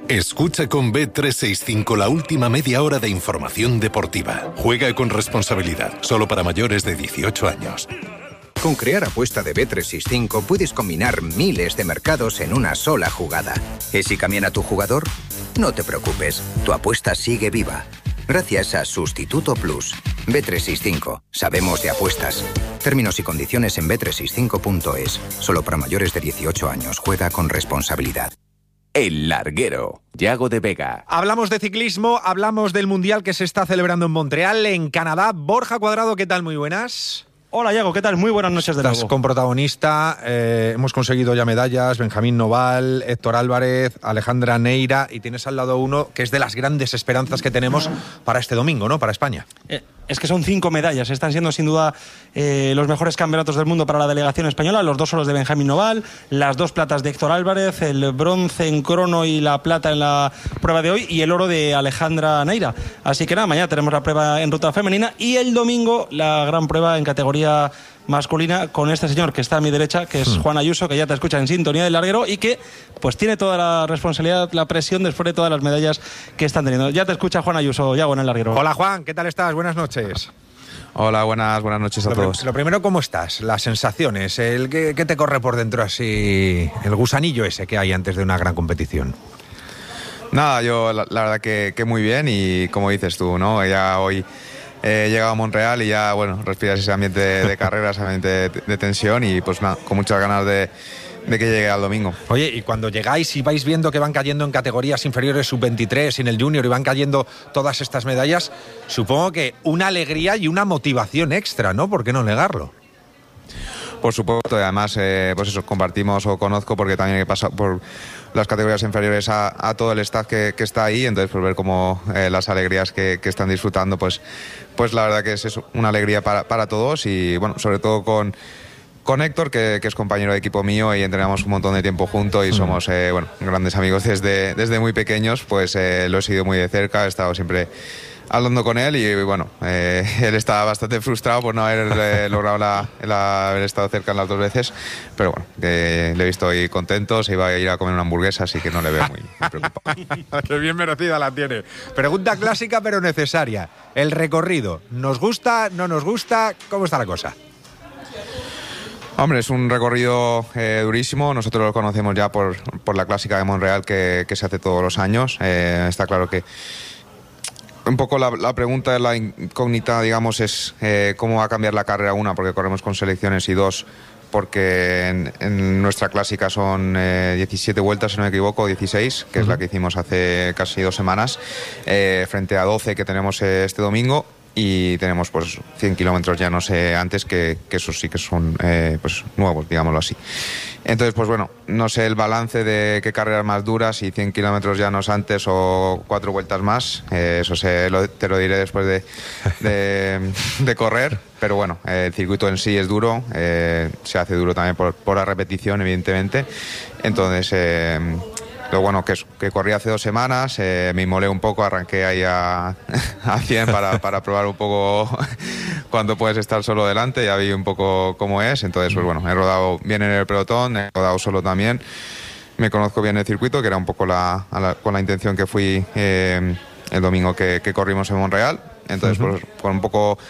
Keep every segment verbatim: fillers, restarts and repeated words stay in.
Escucha con B trescientos sesenta y cinco la última media hora de información deportiva. Juega con responsabilidad, solo para mayores de dieciocho años. Con Crear Apuesta de B trescientos sesenta y cinco puedes combinar miles de mercados en una sola jugada. ¿Y si cambian a tu jugador? No te preocupes, tu apuesta sigue viva. Gracias a Sustituto Plus. B trescientos sesenta y cinco. Sabemos de apuestas. Términos y condiciones en b trescientos sesenta y cinco punto es. Solo para mayores de dieciocho años. Juega con responsabilidad. El Larguero, Yago de Vega. Hablamos de ciclismo, hablamos del Mundial que se está celebrando en Montreal, en Canadá. Borja Cuadrado, ¿qué tal? Muy buenas. Hola, Yago, ¿qué tal? Muy buenas noches de nuevo. Estás con protagonista, eh, hemos conseguido ya medallas, Benjamín Noval, Héctor Álvarez, Alejandra Neira, y tienes al lado uno que es de las grandes esperanzas que tenemos para este domingo, ¿no? Para España. Eh, es que son cinco medallas, están siendo sin duda eh, los mejores campeonatos del mundo para la delegación española, los dos oros de Benjamín Noval, las dos platas de Héctor Álvarez, el bronce en crono y la plata en la prueba de hoy, y el oro de Alejandra Neira. Así que nada, mañana tenemos la prueba en ruta femenina y el domingo la gran prueba en categoría masculina con este señor que está a mi derecha, que es Juan Ayuso, que ya te escucha en sintonía del Larguero y que pues tiene toda la responsabilidad, la presión después de todas las medallas que están teniendo. Ya te escucha Juan Ayuso, ya en el Larguero. Hola Juan, ¿qué tal estás? Buenas noches. Hola, buenas, buenas noches a lo todos. Pr- lo primero, ¿cómo estás? Las sensaciones, el ¿qué, qué te corre por dentro así, el gusanillo ese que hay antes de una gran competición? Nada, yo la, la verdad que, que muy bien y como dices tú, ¿no? Ya hoy he llegado a Montreal y ya, bueno, respiras ese ambiente de, de carrera, ese ambiente de, de tensión y pues nada, con muchas ganas de, de que llegue al domingo. Oye, y cuando llegáis y vais viendo que van cayendo en categorías inferiores sub veintitrés y en el junior y van cayendo todas estas medallas, supongo que una alegría y una motivación extra, ¿no? ¿Por qué no negarlo? Por supuesto, y además, eh, pues eso, compartimos o conozco porque también he pasado por las categorías inferiores a, a todo el staff que, que está ahí, entonces por ver cómo eh, las alegrías que, que están disfrutando, pues, pues la verdad que es eso, una alegría para, para todos y bueno, sobre todo con, con Héctor, que, que es compañero de equipo mío y entrenamos un montón de tiempo juntos y somos eh, bueno, grandes amigos desde, desde muy pequeños, pues eh, lo he seguido muy de cerca, he estado siempre hablando con él y bueno, eh, él estaba bastante frustrado por no haber eh, logrado la, la, haber estado cerca en las dos veces, pero bueno, eh, le he visto ahí contento, se iba a ir a comer una hamburguesa, así que no le veo muy, muy preocupado. Qué bien merecida la tiene. Pregunta clásica pero necesaria. El recorrido, ¿nos gusta, no nos gusta? ¿Cómo está la cosa? Hombre, es un recorrido eh, durísimo, nosotros lo conocemos ya por, por la clásica de Montreal que, que se hace todos los años, eh, está claro que un poco la, la pregunta de la incógnita, digamos, es eh, cómo va a cambiar la carrera, una, porque corremos con selecciones y dos, porque en, en nuestra clásica son eh, diecisiete vueltas, si no me equivoco, dieciséis, que uh-huh. es la que hicimos hace casi dos semanas, eh, frente a doce que tenemos eh, este domingo. Y tenemos pues cien kilómetros ya no sé antes que, que esos sí que son eh, pues nuevos, digámoslo así. Entonces pues bueno, no sé el balance de qué carreras más duras, si cien kilómetros llanos antes o cuatro vueltas más, eh, eso se, lo, te lo diré después de, de, de correr, pero bueno, eh, el circuito en sí es duro, eh, se hace duro también por, por la repetición evidentemente, entonces eh, lo bueno que, es, que corrí hace dos semanas, eh, me inmolé un poco, arranqué ahí a, a cien para, para probar un poco cuando puedes estar solo delante, ya vi un poco cómo es, entonces pues bueno, he rodado bien en el pelotón, he rodado solo también, me conozco bien el circuito, que era un poco la, la, con la intención que fui eh, el domingo que, que corrimos en Montreal, entonces uh-huh. pues con un poco...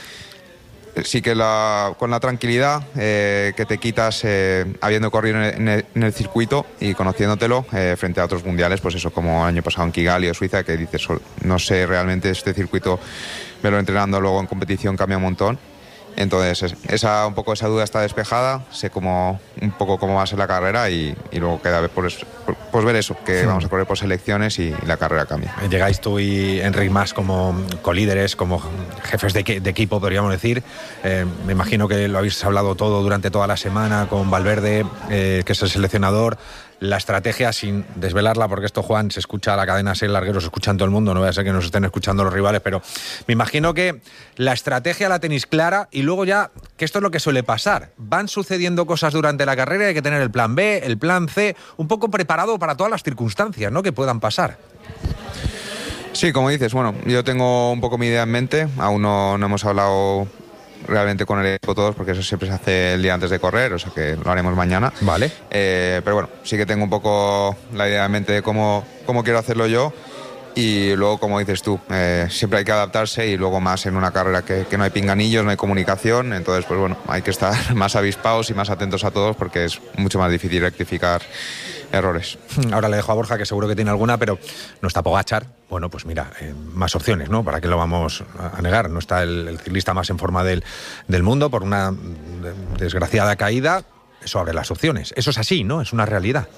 Sí que la, con la tranquilidad eh, que te quitas eh, habiendo corrido en el, en el circuito y conociéndotelo eh, frente a otros mundiales, pues eso como el año pasado en Kigali o Suiza, que dices, no sé realmente este circuito, me lo entrenando luego en competición cambia un montón. Entonces esa, un poco esa duda está despejada, sé cómo, un poco cómo va a ser la carrera y, y luego queda ver, por, por, pues ver eso, que sí. vamos a correr por selecciones y, y la carrera cambia. Llegáis tú y Enric Mas como colíderes, como jefes de, de equipo, podríamos decir. Eh, me imagino que lo habéis hablado todo durante toda la semana con Valverde, eh, que es el seleccionador. La estrategia, sin desvelarla, porque esto, Juan, se escucha a la cadena SER Larguero, se escucha en todo el mundo, no vaya a ser que nos estén escuchando los rivales, pero me imagino que la estrategia la tenéis clara y luego ya, que esto es lo que suele pasar, van sucediendo cosas durante la carrera y hay que tener el plan B, el plan C, un poco preparado para todas las circunstancias, ¿no?, que puedan pasar. Sí, como dices, bueno, yo tengo un poco mi idea en mente, aún no, no hemos hablado realmente con el equipo todos, porque eso siempre se hace el día antes de correr, o sea que lo haremos mañana. Vale. Eh, pero bueno, sí que tengo un poco la idea en mente de cómo, cómo quiero hacerlo yo. Y luego, como dices tú, eh, siempre hay que adaptarse, y luego más en una carrera que, que no hay pinganillos, no hay comunicación, entonces pues bueno, hay que estar más avispados y más atentos a todos, porque es mucho más difícil rectificar errores. Ahora le dejo a Borja, que seguro que tiene alguna, pero no está Pogačar. Bueno, pues mira, eh, más opciones, ¿no? ¿Para qué lo vamos a negar? No está el, el ciclista más en forma del, del mundo por una desgraciada caída. Eso abre las opciones. Eso es así, ¿no? Es una realidad.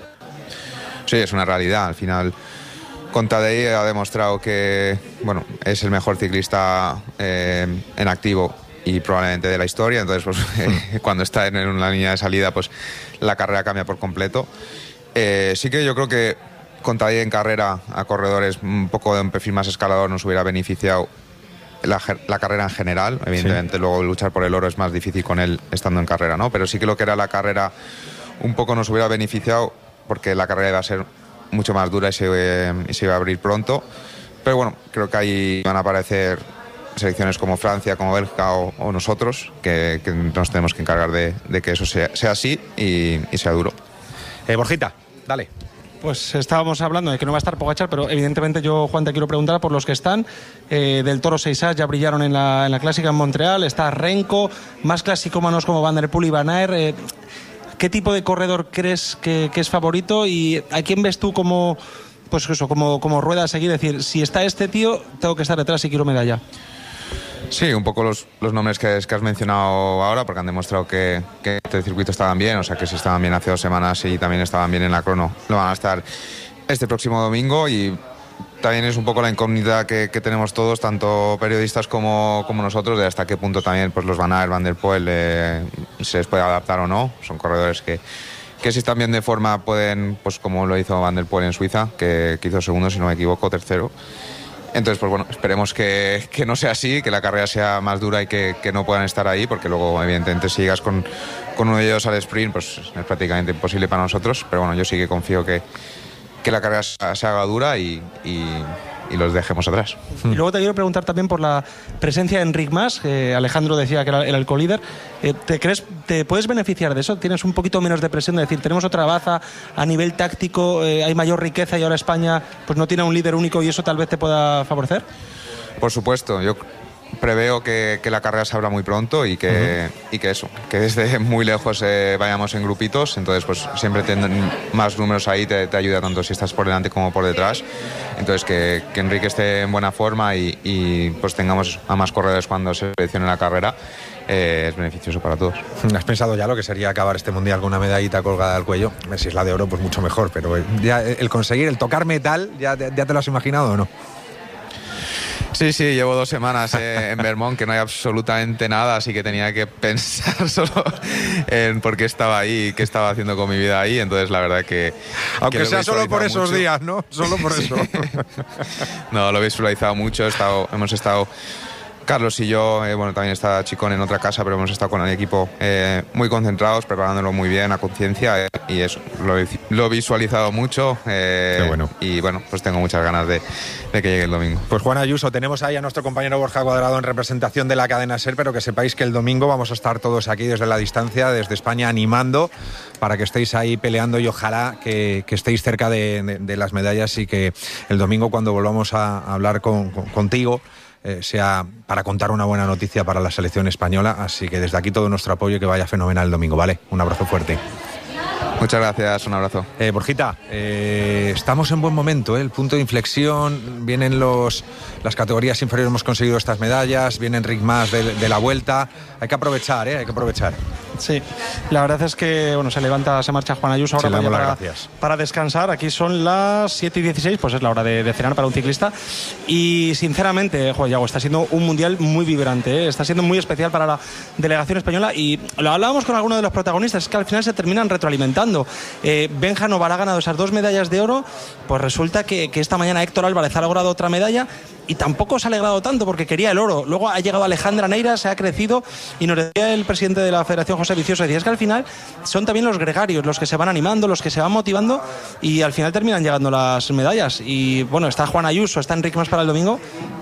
Sí, es una realidad. Al final, con Tadej ha demostrado que, bueno, es el mejor ciclista eh, en activo y probablemente de la historia. Entonces, pues, eh, cuando está en una línea de salida, pues la carrera cambia por completo. Eh, sí que yo creo que con Tadej en carrera a corredores un poco de un perfil más escalador nos hubiera beneficiado la, la carrera en general. Evidentemente, sí. Luego luchar por el oro es más difícil con él estando en carrera, ¿no? Pero sí que lo que era la carrera un poco nos hubiera beneficiado, porque la carrera iba a ser mucho más dura y se, eh, y se iba a abrir pronto. Pero bueno, creo que ahí van a aparecer selecciones como Francia, como Bélgica o, o nosotros, que, que nos tenemos que encargar de, de que eso sea, sea así y, y sea duro. Eh, Borjita, dale. Pues estábamos hablando de que no va a estar Pogačar, pero evidentemente yo, Juan, te quiero preguntar por los que están. Eh, del Toro seis A ya brillaron en la, en la clásica en Montreal. Está Renko, más clasicómanos como Van der Poel y Van Aert. Eh, ¿Qué tipo de corredor crees que, que es favorito? ¿Y a quién ves tú como, pues eso, como, como rueda a seguir? Es decir, si está este tío, tengo que estar detrás y quiero medalla. Sí, un poco los, los nombres que, que has mencionado ahora, porque han demostrado que, que este circuito estaban bien, o sea que si estaban bien hace dos semanas y también estaban bien en la crono, lo van a estar este próximo domingo. Y también es un poco la incógnita que, que tenemos todos, tanto periodistas como, como nosotros, de hasta qué punto también pues los Van Aert, Van der Poel eh, se les puede adaptar o no. Son corredores que, que si están bien de forma pueden, pues como lo hizo Van der Poel en Suiza, que, que hizo segundo, si no me equivoco, tercero. Entonces, pues bueno, esperemos que, que no sea así, que la carrera sea más dura y que, que no puedan estar ahí, porque luego, evidentemente, si llegas con, con uno de ellos al sprint, pues es prácticamente imposible para nosotros. Pero bueno, yo sí que confío que, que la carrera se haga dura y, y, y los dejemos atrás. Y luego te quiero preguntar también por la presencia de Enric Mas, que Alejandro decía que era el colíder. Eh, ¿Te crees, te puedes beneficiar de eso? ¿Tienes un poquito menos de presión de decir, tenemos otra baza a nivel táctico, eh, hay mayor riqueza y ahora España pues no tiene un líder único y eso tal vez te pueda favorecer? Por supuesto, yo preveo que, que la carrera se abra muy pronto y que, uh-huh. y que eso, que desde muy lejos eh, vayamos en grupitos. Entonces pues siempre tener más números ahí te, te ayuda tanto si estás por delante como por detrás. Entonces que, que Enrique esté en buena forma y, y pues tengamos a más corredores cuando se seleccione la carrera. Eh, es beneficioso para todos. ¿Has pensado ya lo que sería acabar este mundial con una medallita colgada al cuello? Si es la de oro, pues mucho mejor, pero ya el conseguir, el tocar metal, ¿ya, ya te lo has imaginado o no? Sí, sí, llevo dos semanas eh, en Vermont, que no hay absolutamente nada, así que tenía que pensar solo en por qué estaba ahí, qué estaba haciendo con mi vida ahí. Entonces la verdad que... Aunque que sea solo por esos mucho. días, ¿no? Solo por eso. No, lo he visualizado mucho, he estado, hemos estado... Carlos y yo, eh, bueno, también está Chicón en otra casa, pero hemos estado con el equipo eh, muy concentrados, preparándolo muy bien, a conciencia, eh, y eso, lo he, lo he visualizado mucho. Eh, Qué bueno. Y bueno, pues tengo muchas ganas de, de que llegue el domingo. Pues Juan Ayuso, tenemos ahí a nuestro compañero Borja Cuadrado en representación de la cadena SER, pero que sepáis que el domingo vamos a estar todos aquí desde la distancia, desde España, animando para que estéis ahí peleando y ojalá que, que estéis cerca de, de, de las medallas y que el domingo cuando volvamos a, a hablar con, con, contigo, Eh, sea para contar una buena noticia para la selección española. Así que desde aquí todo nuestro apoyo y que vaya fenomenal el domingo, ¿vale? Un abrazo fuerte. Muchas gracias, un abrazo. Eh, Borjita, eh, estamos en buen momento, ¿eh? El punto de inflexión, vienen los, las categorías inferiores, hemos conseguido estas medallas, viene Enric Mas de, de la Vuelta, hay que aprovechar, ¿eh? Hay que aprovechar. Sí, la verdad es que bueno, se levanta, se marcha Juan Ayuso ahora sí, para, para descansar. Aquí son las siete y dieciséis, pues es la hora de, de cenar para un ciclista. Y sinceramente, joder, Yago, está siendo un mundial muy vibrante, ¿eh? Está siendo muy especial para la delegación española. Y lo hablábamos con algunos de los protagonistas, es que al final se terminan retroalimentando. Eh, Benja Novara ha ganado esas dos medallas de oro, pues resulta que, que esta mañana Héctor Álvarez ha logrado otra medalla. Y tampoco se ha alegrado tanto porque quería el oro. Luego ha llegado Alejandra Neira, se ha crecido y nos decía el presidente de la Federación, José Vicioso, decía, es que al final son también los gregarios los que se van animando, los que se van motivando y al final terminan llegando las medallas. Y bueno, está Juan Ayuso, está Enric Mas para el domingo,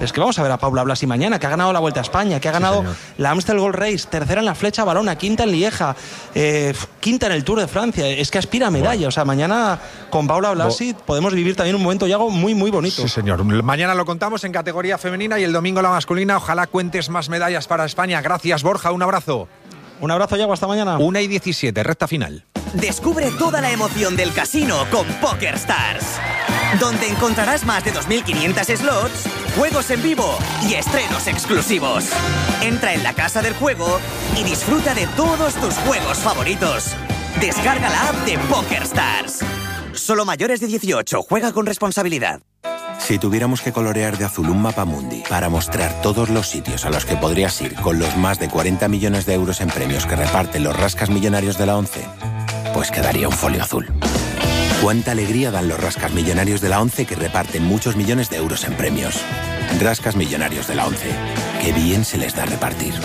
Es que vamos a ver a Paula Blasi mañana, que ha ganado la Vuelta a España, que ha ganado señor. la Amstel Gold Race, tercera en la Flecha Valona, quinta en Lieja, eh, quinta en el Tour de Francia. Es que aspira a medalla. Bueno. O sea, mañana con Paula Blasi Bo- podemos vivir también un momento, Yago, muy, muy bonito. Sí, señor. Mañana lo contamos en categoría femenina y el domingo la masculina. Ojalá cuentes más medallas para España. Gracias, Borja. Un abrazo. Un abrazo, Yago. Hasta mañana. una y diecisiete, recta final. Descubre toda la emoción del casino con PokerStars, donde encontrarás más de dos mil quinientos slots, juegos en vivo y estrenos exclusivos. Entra en la casa del juego y disfruta de todos tus juegos favoritos. Descarga la app de PokerStars. Solo mayores de dieciocho. Juega con responsabilidad. Si tuviéramos que colorear de azul un mapa mundi para mostrar todos los sitios a los que podrías ir con los más de cuarenta millones de euros en premios que reparten los rascas millonarios de la ONCE, pues quedaría un folio azul. Cuánta alegría dan los rascas millonarios de la ONCE que reparten muchos millones de euros en premios. Rascas millonarios de la ONCE. Qué bien se les da repartir.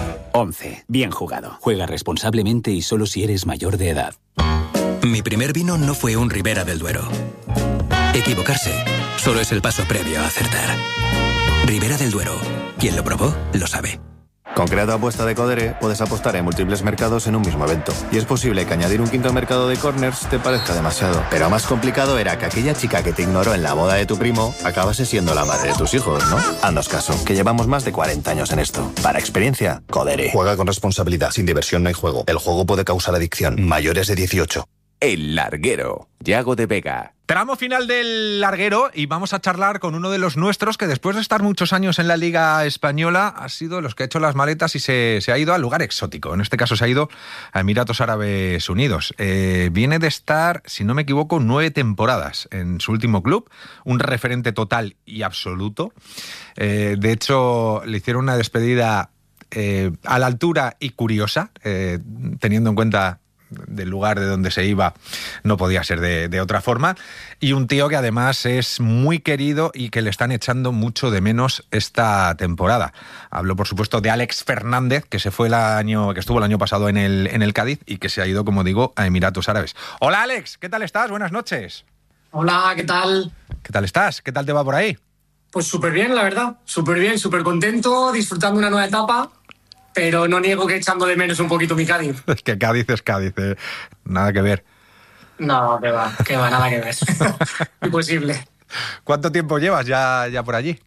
ONCE. Bien jugado. Juega responsablemente y solo si eres mayor de edad. Mi primer vino no fue un Ribera del Duero. Equivocarse solo es el paso previo a acertar. Ribera del Duero. Quien lo probó, lo sabe. Con Creato Apuesta de Codere puedes apostar en múltiples mercados en un mismo evento. Y es posible que añadir un quinto mercado de corners te parezca demasiado. Pero más complicado era que aquella chica que te ignoró en la boda de tu primo acabase siendo la madre de tus hijos, ¿no? Haznos caso, que llevamos más de cuarenta años en esto. Para experiencia, Codere. Juega con responsabilidad. Sin diversión no hay juego. El juego puede causar adicción. Mayores de dieciocho. El Larguero. Yago de Vega. Tramo final del Larguero y vamos a charlar con uno de los nuestros que después de estar muchos años en la Liga Española ha sido los que ha hecho las maletas y se, se ha ido al lugar exótico. En este caso se ha ido a Emiratos Árabes Unidos. Eh, viene de estar, si no me equivoco, nueve temporadas en su último club, un referente total y absoluto. Eh, de hecho, le hicieron una despedida eh, a la altura y curiosa, eh, teniendo en cuenta del lugar de donde se iba, no podía ser de, de otra forma, y un tío que además es muy querido y que le están echando mucho de menos esta temporada. Hablo, por supuesto, de Alex Fernández, que se fue el año, que estuvo el año pasado en el, en el Cádiz y que se ha ido, como digo, a Emiratos Árabes. Hola, Alex, ¿qué tal estás? Buenas noches. Hola, ¿qué tal? ¿Qué tal estás? ¿Qué tal te va por ahí? Pues súper bien, la verdad, súper bien, súper contento, disfrutando una nueva etapa. Pero no niego que echando de menos un poquito mi Cádiz. Es que Cádiz es Cádiz, eh. Nada que ver. No, que va, que va, nada que ver. Imposible. ¿Cuánto tiempo llevas ya, ya por allí?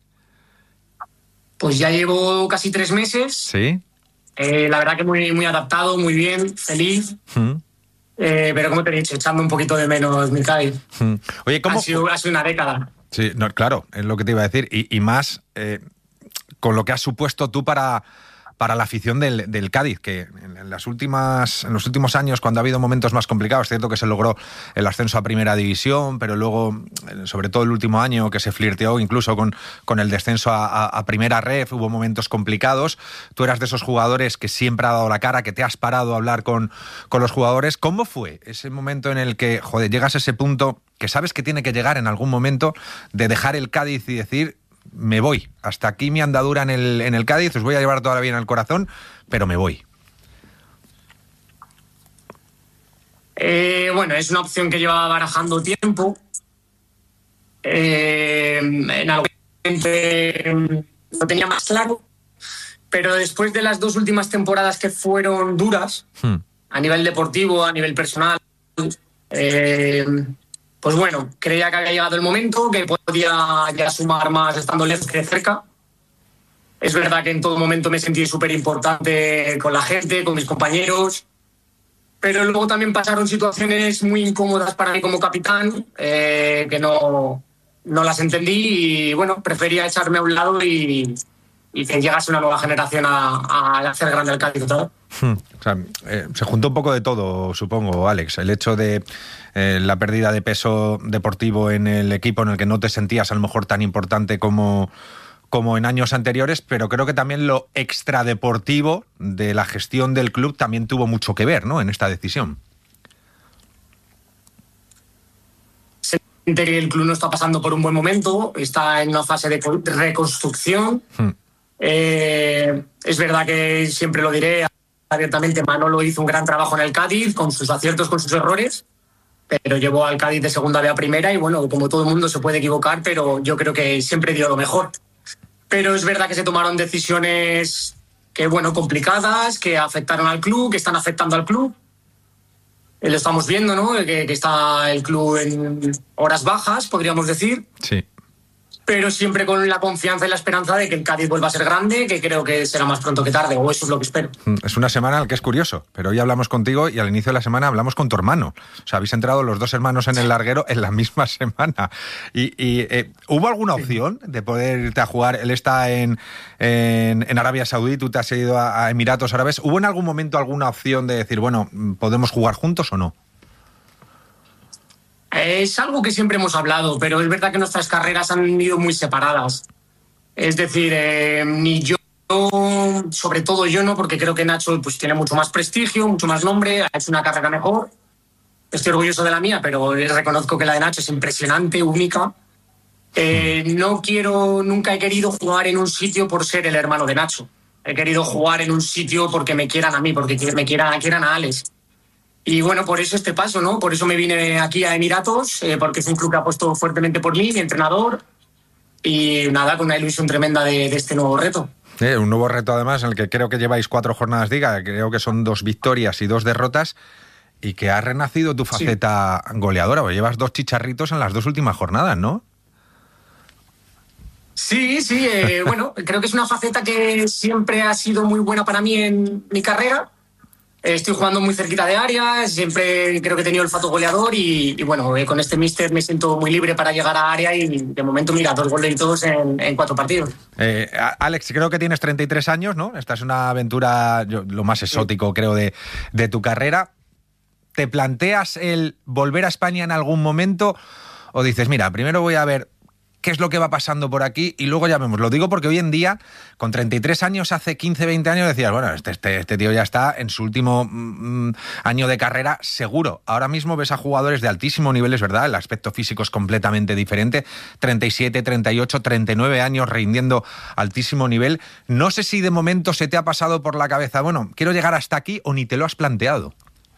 Pues ya llevo casi tres meses. Sí. Eh, la verdad que muy, muy adaptado, muy bien, feliz. Mm. Eh, pero como te he dicho, echando un poquito de menos mi Cádiz. Mm. Oye, ¿cómo? Ha sido, ha sido una década. Sí, no, claro, es lo que te iba a decir. Y, y más eh, con lo que has supuesto tú para... para la afición del, del Cádiz, que en, las últimas, en los últimos años, cuando ha habido momentos más complicados, es cierto que se logró el ascenso a Primera División, pero luego, sobre todo el último año, que se flirteó incluso con, con el descenso a, a, a Primera Ref, hubo momentos complicados. Tú eras de esos jugadores que siempre ha dado la cara, que te has parado a hablar con, con los jugadores. ¿Cómo fue ese momento en el que, joder, llegas a ese punto que sabes que tiene que llegar en algún momento de dejar el Cádiz y decir... me voy, hasta aquí mi andadura en el, en el Cádiz, os voy a llevar toda la vida en el corazón, pero me voy? Eh, bueno, es una opción que llevaba barajando tiempo. Eh, en algún momento eh, lo tenía más claro, pero después de las dos últimas temporadas que fueron duras, hmm. a nivel deportivo, a nivel personal, eh, pues bueno, creía que había llegado el momento, que podía ya sumar más estando lejos que cerca. Es verdad que en todo momento me sentí súper importante con la gente, con mis compañeros, pero luego también pasaron situaciones muy incómodas para mí como capitán, eh, que no, no las entendí y bueno, prefería echarme a un lado y, y que llegase una nueva generación a, a hacer grande el Cádiz otra vez. Hmm. O sea, eh, se juntó un poco de todo, supongo, Alex. El hecho de eh, la pérdida de peso deportivo en el equipo en el que no te sentías a lo mejor tan importante como, como en años anteriores, pero creo que también lo extradeportivo de la gestión del club también tuvo mucho que ver, ¿no?, en esta decisión. Se siente que el club no está pasando por un buen momento, está en una fase de reconstrucción. Hmm. Eh, es verdad que siempre lo diré abiertamente, Manolo hizo un gran trabajo en el Cádiz, con sus aciertos, con sus errores, pero llevó al Cádiz de segunda B a primera y bueno, como todo el mundo se puede equivocar, pero yo creo que siempre dio lo mejor. pero es verdad que se tomaron decisiones que, bueno, complicadas, que afectaron al club, que están afectando al club. Eh, lo estamos viendo, ¿no? Que, que está el club en horas bajas, podríamos decir. Sí. Pero siempre con la confianza y la esperanza de que el Cádiz vuelva a ser grande, que creo que será más pronto que tarde, o eso es lo que espero. Es una semana en la que es curioso, pero hoy hablamos contigo y al inicio de la semana hablamos con tu hermano. O sea, habéis entrado los dos hermanos en el larguero en la misma semana. Y, y eh, ¿hubo alguna opción de poder irte a jugar? Él está en, en, en Arabia Saudí, tú te has ido a, a Emiratos Árabes. ¿Hubo en algún momento alguna opción de decir, bueno, ¿podemos jugar juntos o no? Es algo que siempre hemos hablado, pero es verdad que nuestras carreras han ido muy separadas. Es decir, eh, ni yo, sobre todo yo no, porque creo que Nacho pues, tiene mucho más prestigio, mucho más nombre, ha hecho una carrera mejor. Estoy orgulloso de la mía, pero reconozco que la de Nacho es impresionante, única. Eh, no quiero, nunca he querido jugar en un sitio por ser el hermano de Nacho. He querido jugar en un sitio porque me quieran a mí, porque me quieran, quieran a Alex. Y bueno, por eso este paso, ¿no? Por eso me vine aquí a Emiratos, eh, porque es un club que ha apostado fuertemente por mí, mi entrenador, y nada, con una ilusión tremenda de, de este nuevo reto. Eh, un nuevo reto además en el que creo que lleváis cuatro jornadas de liga, creo que son dos victorias y dos derrotas, y que ha renacido tu faceta sí. goleadora, porque llevas dos chicharritos en las dos últimas jornadas, ¿no? Sí, sí, eh, bueno, creo que es una faceta que siempre ha sido muy buena para mí en mi carrera. Estoy jugando muy cerquita de área, siempre creo que he tenido olfato goleador y, y bueno, eh, con este míster me siento muy libre para llegar a área y de momento, mira, dos goles en, en cuatro partidos. Eh, Alex, creo que tienes treinta y tres años, ¿no? Esta es una aventura, yo, lo más exótico, sí. creo, de, de tu carrera. ¿Te planteas el volver a España en algún momento o dices, mira, primero voy a ver qué es lo que va pasando por aquí y luego ya vemos? Lo digo porque hoy en día, con treinta y tres años, hace quince, veinte años, decías, bueno, este, este, este tío ya está en su último mm, año de carrera seguro. Ahora mismo ves a jugadores de altísimo nivel, es verdad, el aspecto físico es completamente diferente, treinta y siete, treinta y ocho, treinta y nueve años rindiendo altísimo nivel. No sé si de momento se te ha pasado por la cabeza, bueno, quiero llegar hasta aquí, o ni te lo has planteado.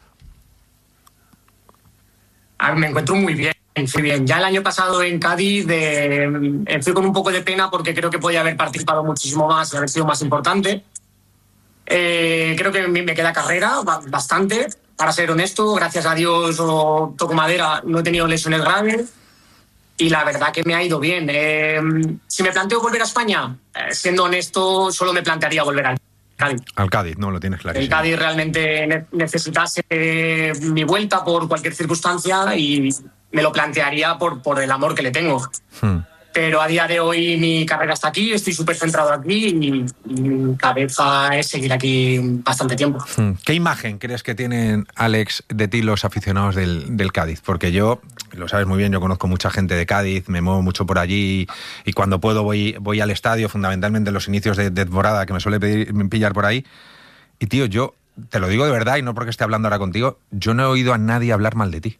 A ver, me encuentro muy bien. Fui bien. Ya el año pasado en Cádiz eh, fui con un poco de pena porque creo que podía haber participado muchísimo más y haber sido más importante. Eh, creo que me queda carrera bastante, para ser honesto. Gracias a Dios, o toco madera, no he tenido lesiones graves y la verdad que me ha ido bien. Eh, si me planteo volver a España, eh, siendo honesto, solo me plantearía volver al Cádiz. Al Cádiz, no lo tienes clarísimo. El Cádiz realmente necesitase eh, mi vuelta por cualquier circunstancia y me lo plantearía por, por el amor que le tengo. Hmm. Pero a día de hoy mi carrera está aquí, estoy súper centrado aquí y, y mi cabeza es seguir aquí bastante tiempo. Hmm. ¿Qué imagen crees que tienen, Alex, de ti los aficionados del, del Cádiz? Porque yo, lo sabes muy bien, yo conozco mucha gente de Cádiz, me muevo mucho por allí y cuando puedo voy, voy al estadio, fundamentalmente en los inicios de, de temporada, que me suele pedir, pillar por ahí. Y tío, yo te lo digo de verdad y no porque esté hablando ahora contigo, yo no he oído a nadie hablar mal de ti.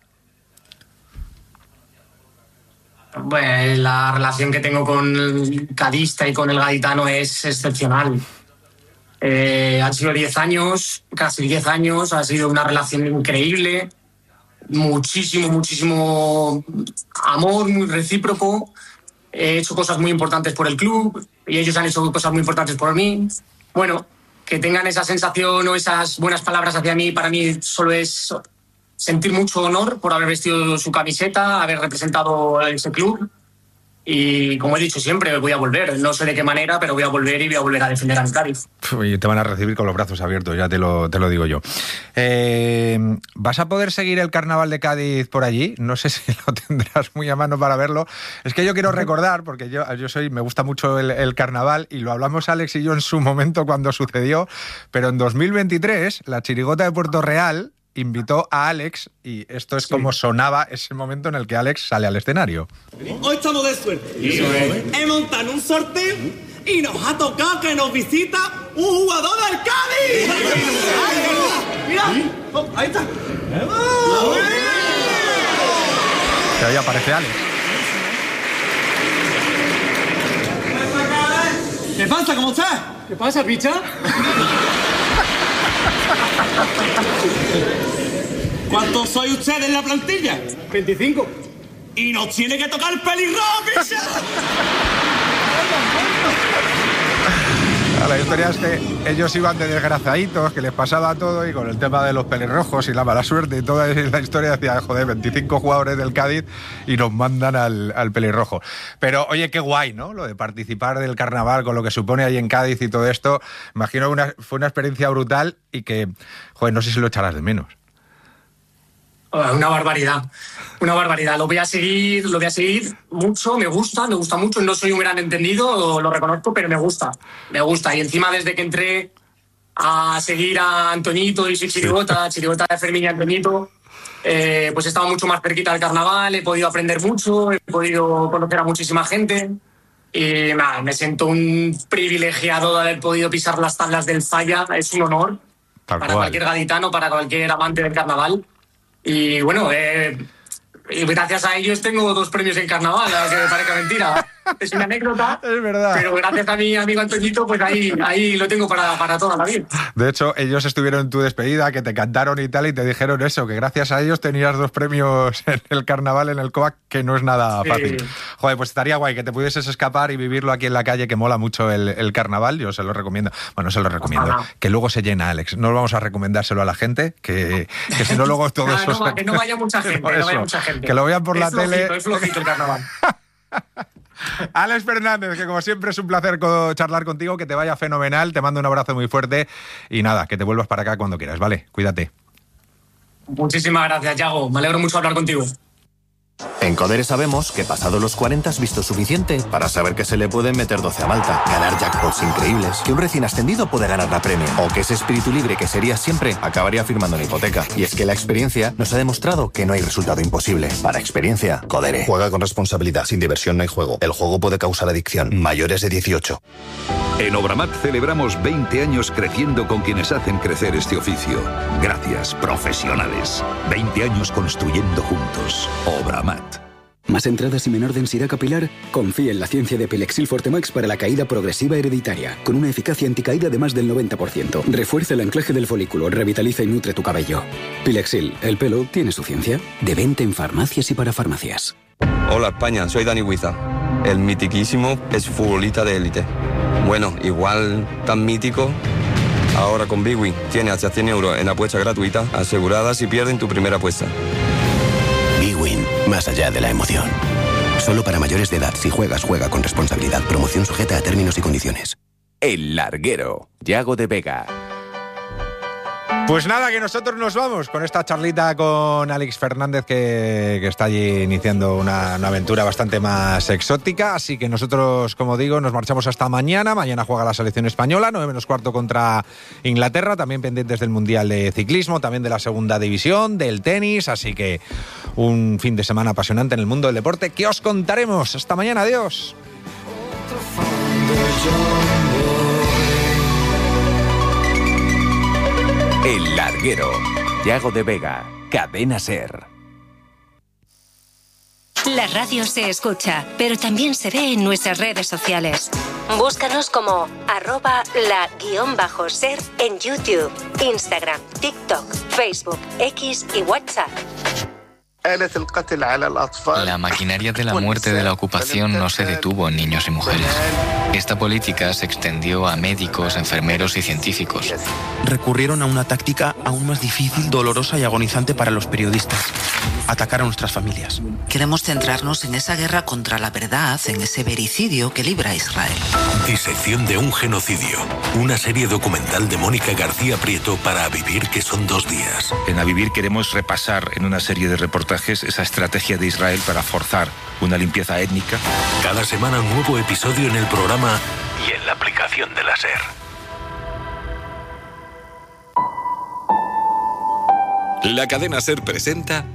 Bueno, la relación que tengo con el cadista y con el gaditano es excepcional. Eh, han sido diez años, casi diez años, ha sido una relación increíble, muchísimo, muchísimo amor, muy recíproco. He hecho cosas muy importantes por el club y ellos han hecho cosas muy importantes por mí. Bueno, que tengan esa sensación o esas buenas palabras hacia mí, para mí solo es sentir mucho honor por haber vestido su camiseta, haber representado a ese club y, como he dicho siempre, voy a volver. No sé de qué manera, pero voy a volver y voy a volver a defender a mi Cádiz. Y te van a recibir con los brazos abiertos, ya te lo, te lo digo yo. Eh, ¿Vas a poder seguir el Carnaval de Cádiz por allí? No sé si lo tendrás muy a mano para verlo. Es que yo quiero recordar, porque yo, yo soy, me gusta mucho el, el Carnaval y lo hablamos Alex y yo en su momento cuando sucedió, pero en dos mil veintitrés la Chirigota de Puerto Real invitó a Alex y esto es sí. como sonaba ese momento en el que Alex sale al escenario. Hoy estamos de suerte. He montado un sorteo y nos ha tocado que nos visita un jugador del Cádiz. Mira, oh, ahí está. Que ahí aparece Alex. ¿Qué pasa? ¿Cómo estás? ¿Qué pasa, picha? ¿Cuántos sois ustedes en la plantilla? veinticinco. Y nos tiene que tocar el pelirrojo, picha. La historia es que ellos iban de desgraciaditos, que les pasaba todo, y con el tema de los pelirrojos y la mala suerte y toda la historia decía, joder, veinticinco jugadores del Cádiz y nos mandan al, al pelirrojo. Pero oye, qué guay, ¿no? Lo de participar del carnaval con lo que supone ahí en Cádiz y todo esto. Imagino que una, fue una experiencia brutal y que, joder, no sé si lo echarás de menos. Una barbaridad, una barbaridad. Lo voy a seguir, lo voy a seguir mucho, me gusta, me gusta mucho. No soy un gran entendido, lo reconozco, pero me gusta, me gusta. Y encima desde que entré a seguir a Antoñito y su chirigota, sí. chirigota de Fermín y Antoñito, eh, pues he estado mucho más cerquita del carnaval, he podido aprender mucho, he podido conocer a muchísima gente. Y nada, me siento un privilegiado de haber podido pisar las tablas del Falla. Es un honor Tal para cual. cualquier gaditano, para cualquier amante del carnaval. Y bueno, eh, y gracias a ellos tengo dos premios en carnaval, aunque me parezca mentira. Es una anécdota, es verdad. Pero gracias a mi amigo Antoñito, pues ahí, ahí lo tengo para, para toda la vida. De hecho, ellos estuvieron en tu despedida, que te cantaron y tal, y te dijeron eso, que gracias a ellos tenías dos premios en el carnaval, en el C O A C, que no es nada sí. fácil. Joder, pues estaría guay que te pudieses escapar y vivirlo aquí en la calle, que mola mucho el, el carnaval, yo se lo recomiendo. Bueno, se lo recomiendo. Ajá. Que luego se llena, Alex. No vamos a recomendárselo a la gente, que, que si no luego todo no, eso... No, se... Que no vaya mucha gente, no, no vaya mucha gente. Que lo vean por es la flojito, tele. Es flojito el carnaval. Alex Fernández, que como siempre es un placer charlar contigo, que te vaya fenomenal, te mando un abrazo muy fuerte y nada, que te vuelvas para acá cuando quieras, ¿vale? Cuídate. Muchísimas gracias, Yago, me alegro mucho de hablar contigo. En Codere sabemos que pasado los cuarenta has visto suficiente para saber que se le pueden meter doce a Malta, ganar jackpots increíbles, que un recién ascendido puede ganar la Premier, o que ese espíritu libre que serías siempre acabaría firmando una hipoteca. Y es que la experiencia nos ha demostrado que no hay resultado imposible. Para experiencia, Codere. Juega con responsabilidad. Sin diversión no hay juego. El juego puede causar adicción. Mayores de dieciocho. En Obramat celebramos veinte años creciendo con quienes hacen crecer este oficio. Gracias, profesionales. veinte años construyendo juntos. Obramat. ¿Más entradas y menor densidad capilar? Confía en la ciencia de Pilexil Fortemax para la caída progresiva hereditaria, con una eficacia anticaída de más del noventa por ciento. Refuerza el anclaje del folículo, revitaliza y nutre tu cabello. Pilexil, el pelo tiene su ciencia. De venta en farmacias y para farmacias. Hola España, soy Dani Huiza, el mitiquísimo exfutbolista de élite. Bueno, igual tan mítico. Ahora con Big Win tiene hasta cien euros en apuesta gratuita, asegurada si pierden tu primera apuesta. Big Win, más allá de la emoción. Solo para mayores de edad. Si juegas, juega con responsabilidad. Promoción sujeta a términos y condiciones. El Larguero, Yago de Vega. Pues nada, que nosotros nos vamos con esta charlita con Alex Fernández, que, que está allí iniciando una, una aventura bastante más exótica. Así que nosotros, como digo, nos marchamos hasta mañana. Mañana juega la selección española, nueve menos cuarto contra Inglaterra. También pendientes del Mundial de Ciclismo, también de la Segunda División, del tenis. Así que un fin de semana apasionante en el mundo del deporte que os contaremos. Hasta mañana, adiós. El Larguero, Yago de Vega, Cadena SER. La radio se escucha, pero también se ve en nuestras redes sociales. Búscanos como arroba la guión bajo ser en YouTube, Instagram, TikTok, Facebook, X y WhatsApp. La maquinaria de la muerte de la ocupación no se detuvo en niños y mujeres. Esta política se extendió a médicos, enfermeros y científicos. Recurrieron a una táctica aún más difícil, dolorosa y agonizante para los periodistas: atacar a nuestras familias. Queremos centrarnos en esa guerra contra la verdad, en ese vericidio que libra a Israel. Disección de un genocidio. Una serie documental de Mónica García Prieto para A Vivir, que son dos días. En A Vivir queremos repasar en una serie de reportajes esa estrategia de Israel para forzar una limpieza étnica. Cada semana un nuevo episodio en el programa y en la aplicación de la SER. La cadena SER presenta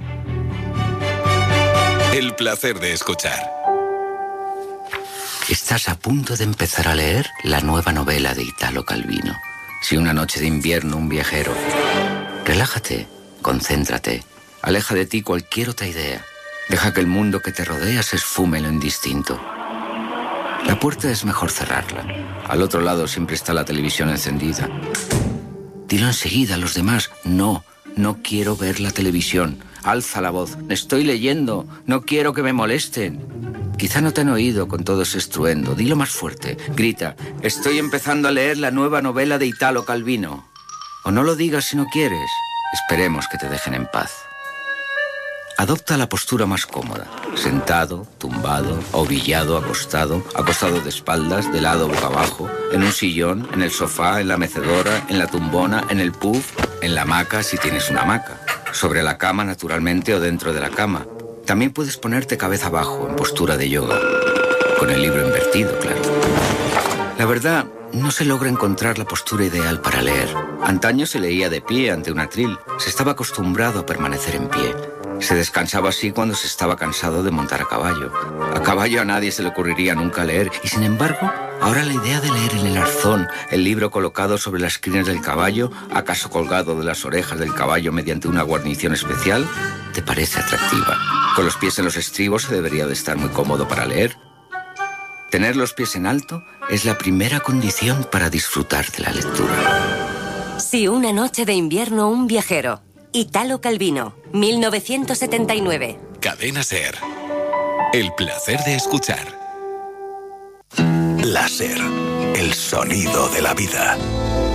El placer de escuchar. Estás a punto de empezar a leer la nueva novela de Italo Calvino. Si una noche de invierno un viajero. Relájate, concéntrate, aleja de ti cualquier otra idea. Deja que el mundo que te rodea se esfume en lo indistinto. La puerta es mejor cerrarla. Al otro lado siempre está la televisión encendida. Dilo enseguida a los demás: no, no quiero ver la televisión. Alza la voz: estoy leyendo, no quiero que me molesten. Quizá no te han oído con todo ese estruendo. Dilo más fuerte. Grita, estoy empezando a leer la nueva novela de Italo Calvino. O no lo digas si no quieres. Esperemos que te dejen en paz. Adopta la postura más cómoda. Sentado, tumbado, ovillado, acostado, acostado de espaldas, de lado boca abajo, en un sillón, en el sofá, en la mecedora, en la tumbona, en el puff, en la hamaca si tienes una hamaca. Sobre la cama, naturalmente, o dentro de la cama. También puedes ponerte cabeza abajo, en postura de yoga. Con el libro invertido, claro. La verdad, no se logra encontrar la postura ideal para leer. Antaño se leía de pie ante un atril. Se estaba acostumbrado a permanecer en pie. Se descansaba así cuando se estaba cansado de montar a caballo. A caballo a nadie se le ocurriría nunca leer. Y sin embargo, ahora la idea de leer en el arzón, el libro colocado sobre las crines del caballo, acaso colgado de las orejas del caballo mediante una guarnición especial, te parece atractiva. Con los pies en los estribos se debería de estar muy cómodo para leer. Tener los pies en alto es la primera condición para disfrutar de la lectura. Si una noche de invierno un viajero. Italo Calvino, mil novecientos setenta y nueve. Cadena SER. El placer de escuchar. Láser. El sonido de la vida.